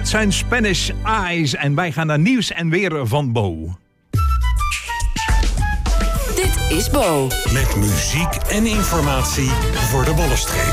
Dat zijn Spanish Eyes en wij gaan naar nieuws en weer van Bo. Dit is Bo. Met muziek en informatie voor de Bollenstreek.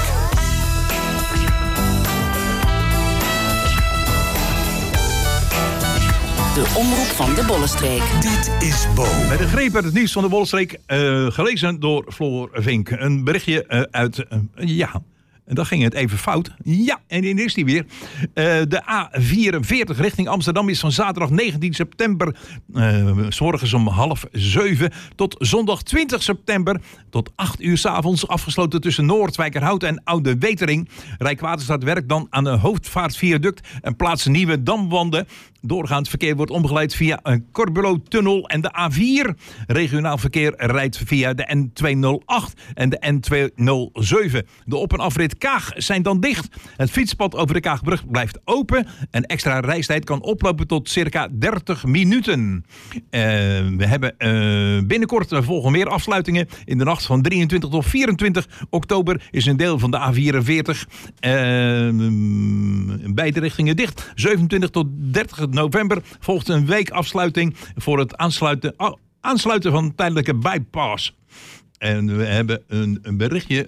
De omroep van de Bollenstreek. Dit is Bo. Met een greep uit het nieuws van de Bollenstreek, gelezen door Floor Vink. Een berichtje uit, en dan ging het even fout. Ja, en dan is die weer. De A44 richting Amsterdam is van zaterdag 19 september... 's morgens om 6:30 tot zondag 20 september... tot 8 uur 's avonds afgesloten tussen Noordwijkerhout en Oude Wetering. Rijkswaterstaat werkt dan aan een hoofdvaartviaduct... en plaatsen nieuwe damwanden. Doorgaand verkeer wordt omgeleid via een Corbulo-tunnel en de A4. Regionaal verkeer rijdt via de N208 en de N207. De op- en afrit Kaag zijn dan dicht. Het fietspad over de Kaagbrug blijft open. En extra reistijd kan oplopen tot circa 30 minuten. We hebben binnenkort volgen meer afsluitingen. In de nacht van 23 tot 24 oktober is een deel van de A44 beide richtingen dicht. 27 tot 30 november volgt een week afsluiting voor het aansluiten van tijdelijke bypass. En we hebben een berichtje,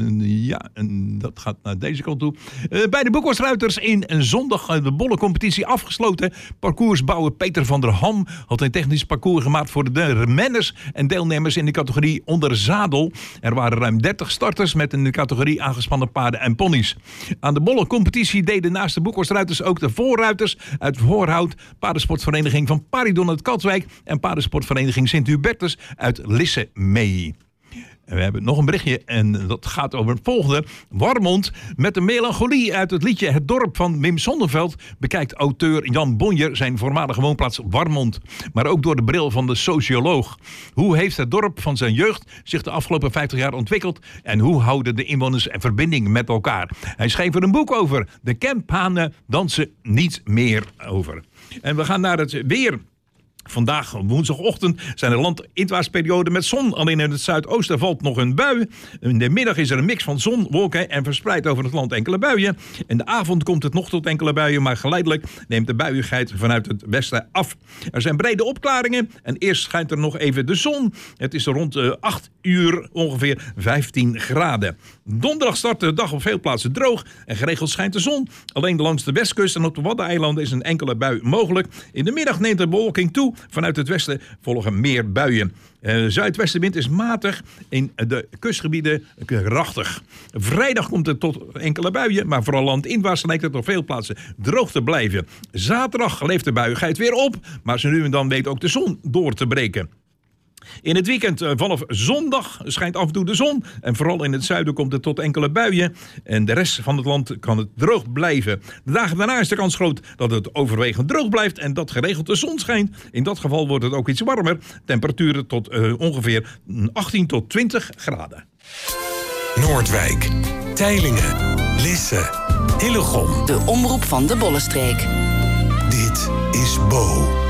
en dat gaat naar deze kant toe. Bij de Boekhorstruiters in zondag de bollencompetitie afgesloten. Parcoursbouwer Peter van der Ham had een technisch parcours gemaakt voor de renners en deelnemers in de categorie onder zadel. Er waren ruim 30 starters met in de categorie aangespannen paarden en ponies. Aan de bollencompetitie deden naast de Boekhorstruiters ook de voorruiters uit Voorhout, paardensportvereniging van Paridon uit Katwijk en paardensportvereniging Sint-Hubertus uit Lisse mee. We hebben nog een berichtje en dat gaat over het volgende. Warmond met de melancholie uit het liedje Het Dorp van Wim Sonneveld bekijkt auteur Jan Bonjer zijn voormalige woonplaats Warmond. Maar ook door de bril van de socioloog. Hoe heeft het dorp van zijn jeugd zich de afgelopen 50 jaar ontwikkeld en hoe houden de inwoners en verbinding met elkaar? Hij schreef er een boek over. De Kemphanen dansen niet meer over. En we gaan naar het weer. Vandaag, woensdagochtend, zijn er landinwaartsperioden met zon. Alleen in het zuidoosten valt nog een bui. In de middag is er een mix van zon, wolken en verspreid over het land enkele buien. In de avond komt het nog tot enkele buien, maar geleidelijk neemt de buiigheid vanuit het westen af. Er zijn brede opklaringen en eerst schijnt er nog even de zon. Het is rond 8 uur ongeveer 15 graden. Donderdag start de dag op veel plaatsen droog en geregeld schijnt de zon. Alleen langs de westkust en op de Waddeneilanden is een enkele bui mogelijk. In de middag neemt de bewolking toe. Vanuit het westen volgen meer buien. Zuidwestenwind is matig, in de kustgebieden krachtig. Vrijdag komt het tot enkele buien, maar vooral landinwaarts lijkt het op veel plaatsen droog te blijven. Zaterdag leeft de buiigheid weer op, maar zo nu en dan weet ook de zon door te breken. In het weekend vanaf zondag schijnt af en toe de zon. En vooral in het zuiden komt het tot enkele buien. En de rest van het land kan het droog blijven. De dagen daarna is de kans groot dat het overwegend droog blijft. En dat geregeld de zon schijnt. In dat geval wordt het ook iets warmer. Temperaturen tot ongeveer 18 tot 20 graden. Noordwijk, Teylingen, Lisse, Hillegom. De omroep van de Bollenstreek. Dit is Bo.